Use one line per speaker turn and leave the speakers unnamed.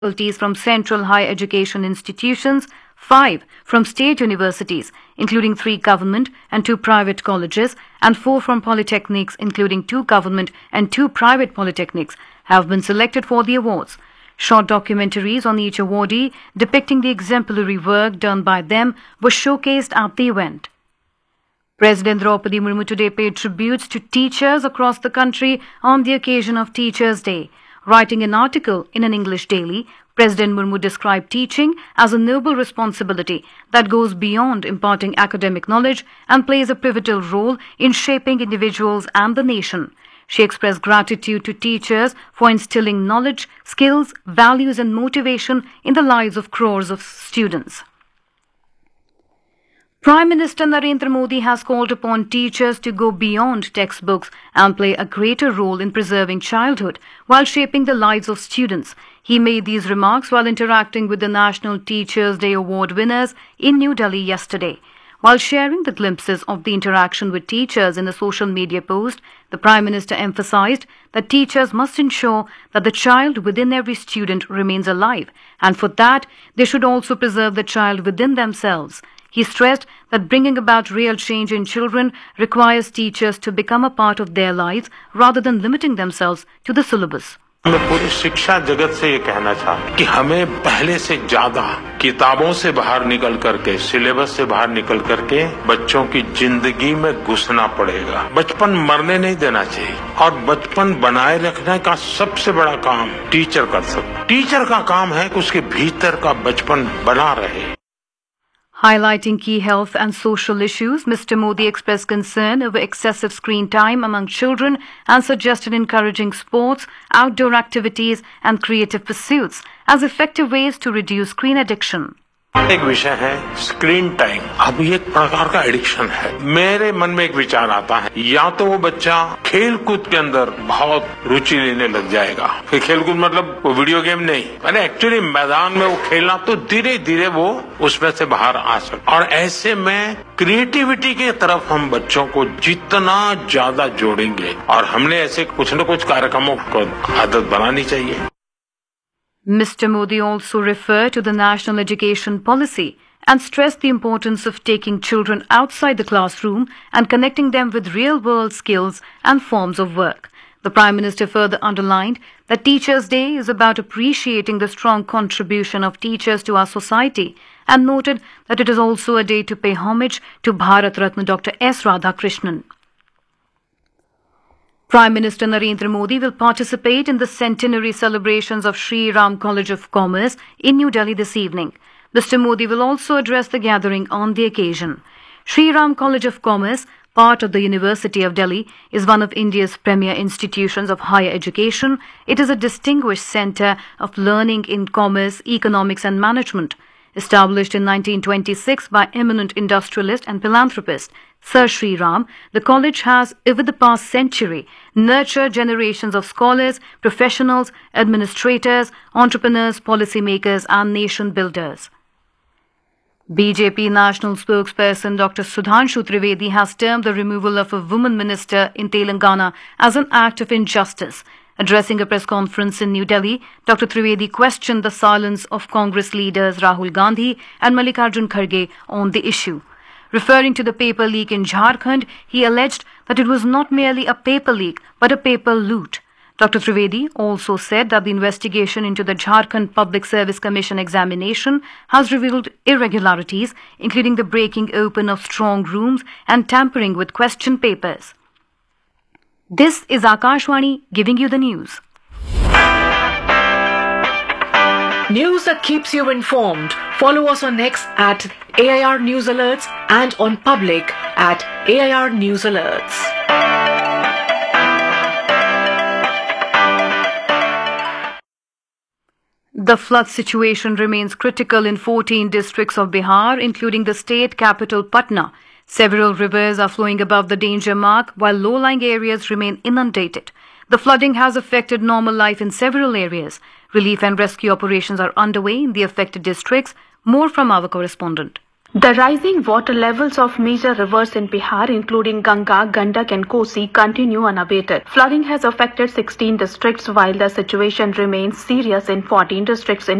faculties from central higher education institutions, 5 from state universities, including 3 government and 2 private colleges, and 4 from polytechnics, including 2 government and 2 private polytechnics, have been selected for the awards. Short documentaries on each awardee depicting the exemplary work done by them were showcased at the event. President Draupadi Murmu today paid tributes to teachers across the country on the occasion of Teachers' Day. Writing an article in an English daily, President Murmu described teaching as a noble responsibility that goes beyond imparting academic knowledge and plays a pivotal role in shaping individuals and the nation. She expressed gratitude to teachers for instilling knowledge, skills, values and motivation in the lives of crores of students. Prime Minister Narendra Modi has called upon teachers to go beyond textbooks and play a greater role in preserving childhood while shaping the lives of students. He made these remarks while interacting with the National Teachers' Day Award winners in New Delhi yesterday. While sharing the glimpses of the interaction with teachers in a social media post, the Prime Minister emphasized that teachers must ensure that the child within every student remains alive, and for that, they should also preserve the child within themselves. He stressed that bringing about real change in children requires teachers to become a part of their lives rather than limiting themselves to the syllabus.
मैं पूरी शिक्षा जगत से ये कहना चाहता कि हमें पहले से ज्यादा किताबों से बाहर निकल करके, सिलेबस से बाहर निकल करके बच्चों की जिंदगी में घुसना पड़ेगा। बचपन मरने नहीं देना चाहिए और बचपन बनाए रखने का सबसे बड़ा काम टीचर कर सकता। टीचर का काम है कि उसके भीतर का बचपन बना रहे।
Highlighting key health and social issues, Mr. Modi expressed concern over excessive screen time among children and suggested encouraging sports, outdoor activities and creative pursuits as effective ways to reduce screen addiction.
एक विषय है screen time. अब ये एक प्रकार का addiction है। मेरे मन में एक विचार आता है, या तो वो बच्चा खेल कूद के अंदर बहुत रुचि लेने लग जाएगा। फिर खेल कूद मतलब वो वीडियो गेम नहीं, मैंने एक्चुअली मैदान में वो खेलना, तो धीरे धीरे वो उसमें से बाहर आ सकता। और ऐसे में क्रिएटिविटी की तरफ हम बच्चों को जितना ज्यादा जोड़ेंगे, और हमने ऐसे कुछ न कुछ कार्यक्रमों को आदत बनानी चाहिए।
Mr. Modi also referred to the national education policy and stressed the importance of taking children outside the classroom and connecting them with real-world skills and forms of work. The Prime Minister further underlined that Teachers' Day is about appreciating the strong contribution of teachers to our society and noted that it is also a day to pay homage to Bharat Ratna Dr. S. Radhakrishnan. Prime Minister Narendra Modi will participate in the centenary celebrations of Sri Ram College of Commerce in New Delhi this evening. Mr. Modi will also address the gathering on the occasion. Sri Ram College of Commerce, part of the University of Delhi, is one of India's premier institutions of higher education. It is a distinguished centre of learning in commerce, economics and management. Established in 1926 by eminent industrialist and philanthropist Sir Sri Ram, the college has, over the past century, nurtured generations of scholars, professionals, administrators, entrepreneurs, policymakers and nation builders. BJP national spokesperson Dr. Sudhanshu Trivedi has termed the removal of a woman minister in Telangana as an act of injustice. Addressing a press conference in New Delhi, Dr. Trivedi questioned the silence of Congress leaders Rahul Gandhi and Mallikarjun Kharge on the issue. Referring to the paper leak in Jharkhand, he alleged that it was not merely a paper leak but a paper loot. Dr. Trivedi also said that the investigation into the Jharkhand Public Service Commission examination has revealed irregularities, including the breaking open of strong rooms and tampering with question papers. This is Akashvani giving you the news.
News that keeps you informed. Follow us on X at AIR News Alerts and on Public at AIR News Alerts.
The flood situation remains critical in 14 districts of Bihar, including the state capital Patna. Several rivers are flowing above the danger mark, while low-lying areas remain inundated. The flooding has affected normal life in several areas. Relief and rescue operations are underway in the affected districts. More from our correspondent.
The rising water levels of major rivers in Bihar, including Ganga, Gandak and Kosi, continue unabated. Flooding has affected 16 districts, while the situation remains serious in 14 districts in